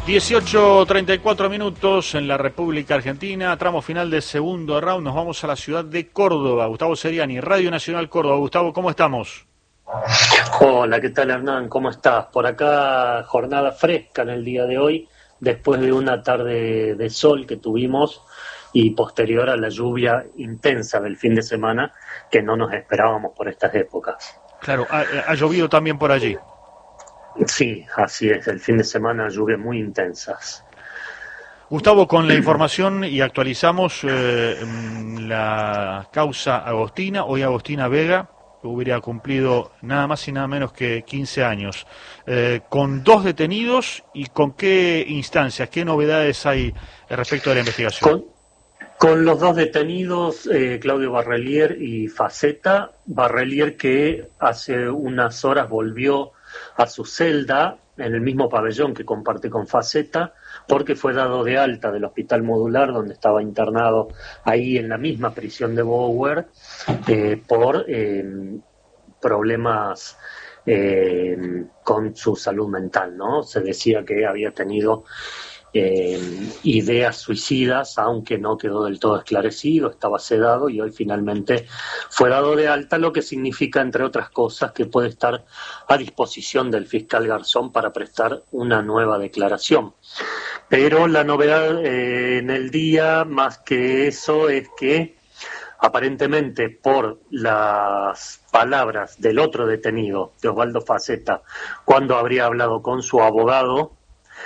18:34 minutos en la República Argentina, tramo final del segundo round, nos vamos a la ciudad de Córdoba. Gustavo Seriani, Radio Nacional Córdoba. Gustavo, ¿cómo estamos? Hola, ¿qué tal, Hernán? ¿Cómo estás? Por acá, jornada fresca en el día de hoy, después de una tarde de sol que tuvimos y posterior a la lluvia intensa del fin de semana que no nos esperábamos por estas épocas. Claro, ha llovido también por allí. Sí, así es, el fin de semana lluvias muy intensas. Gustavo, con la información y actualizamos la causa Agostina. Hoy Agostina Vega hubiera cumplido nada más y nada menos que 15 años. Con 2 detenidos y con qué instancias, qué novedades hay respecto de la investigación. Con los 2 detenidos, Claudio Barrelier y Faceta. Barrelier que hace unas horas volvió a su celda en el mismo pabellón que comparte con Faceta, porque fue dado de alta del hospital modular donde estaba internado ahí en la misma prisión de Bower por problemas con su salud mental, ¿no? Se decía que había tenido ideas suicidas, aunque no quedó del todo esclarecido, estaba sedado y hoy finalmente fue dado de alta, lo que significa, entre otras cosas, que puede estar a disposición del fiscal Garzón para prestar una nueva declaración. Pero la novedad en el día, más que eso, es que aparentemente por las palabras del otro detenido, de Osvaldo Faceta, cuando habría hablado con su abogado,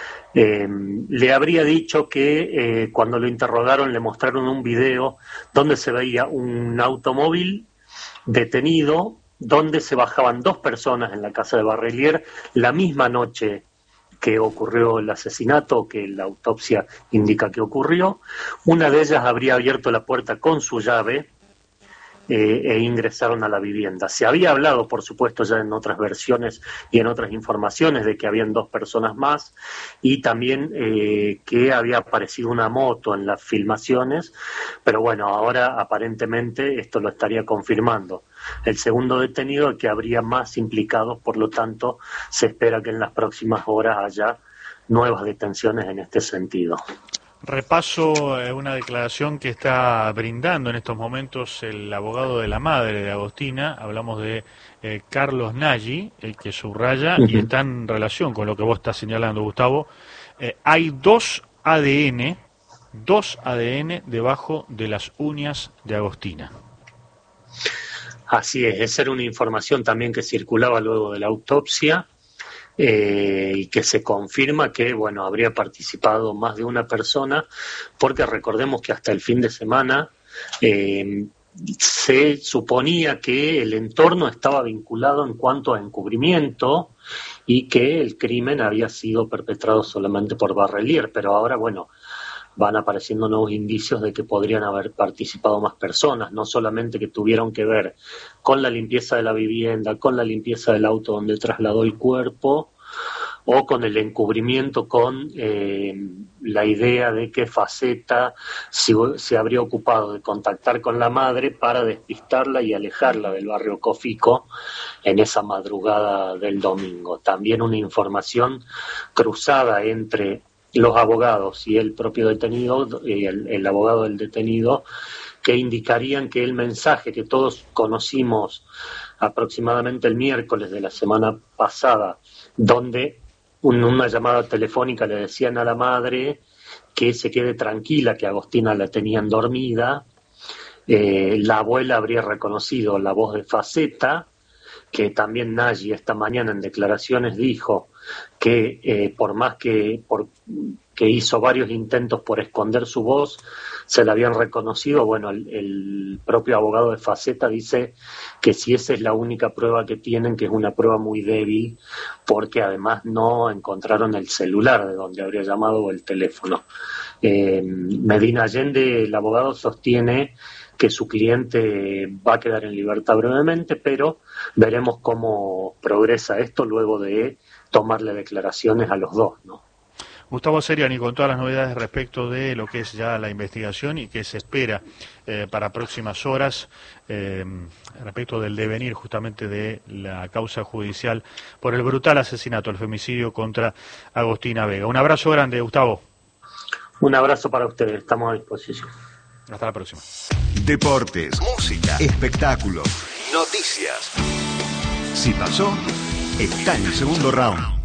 le habría dicho que cuando lo interrogaron le mostraron un video donde se veía un automóvil detenido, donde se bajaban 2 personas en la casa de Barrelier la misma noche que ocurrió el asesinato, que la autopsia indica que ocurrió. Una de ellas habría abierto la puerta con su llave e ingresaron a la vivienda. Se había hablado, por supuesto, ya en otras versiones y en otras informaciones de que habían 2 personas más y también que había aparecido una moto en las filmaciones, pero bueno, ahora aparentemente esto lo estaría confirmando el segundo detenido, que habría más implicados, por lo tanto se espera que en las próximas horas haya nuevas detenciones en este sentido. Repaso una declaración que está brindando en estos momentos el abogado de la madre de Agostina. Hablamos de Carlos Nagy, el que subraya, y está en relación con lo que vos estás señalando, Gustavo. Hay 2 ADN debajo de las uñas de Agostina. Así es, esa era una información también que circulaba luego de la autopsia. Y que se confirma que, bueno, habría participado más de una persona, porque recordemos que hasta el fin de semana se suponía que el entorno estaba vinculado en cuanto a encubrimiento y que el crimen había sido perpetrado solamente por Barrelier, pero ahora, bueno, van apareciendo nuevos indicios de que podrían haber participado más personas, no solamente que tuvieron que ver con la limpieza de la vivienda, con la limpieza del auto donde trasladó el cuerpo, o con el encubrimiento, con la idea de que Faceta se habría ocupado de contactar con la madre para despistarla y alejarla del barrio Cofico en esa madrugada del domingo. También una información cruzada entre los abogados y el propio detenido, el abogado del detenido, que indicarían que el mensaje que todos conocimos aproximadamente el miércoles de la semana pasada, donde una llamada telefónica le decían a la madre que se quede tranquila, que Agostina la tenían dormida, la abuela habría reconocido la voz de Faceta, que también Nagy esta mañana en declaraciones dijo que por más que hizo varios intentos por esconder su voz, se la habían reconocido. Bueno, el propio abogado de Faceta dice que si esa es la única prueba que tienen, que es una prueba muy débil, porque además no encontraron el celular de donde habría llamado o el teléfono. Medina Allende, el abogado, sostiene que su cliente va a quedar en libertad brevemente, pero veremos cómo progresa esto luego de tomarle declaraciones a los 2, ¿no? Gustavo Seriani con todas las novedades respecto de lo que es ya la investigación y que se espera para próximas horas respecto del devenir justamente de la causa judicial por el brutal asesinato, el femicidio contra Agostina Vega. Un abrazo grande, Gustavo. Un abrazo para ustedes, estamos a disposición. Hasta la próxima. Deportes, música, espectáculos, noticias. Si pasó, está en el segundo round.